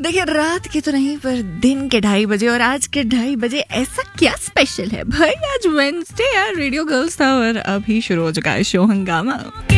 देखिए रात के तो नहीं पर दिन के 2:30 और आज के 2:30 ऐसा क्या स्पेशल है भाई? आज वेंसडे यार, रेडियो गर्ल्स था और अभी शुरू हो चुका है शो हंगामा।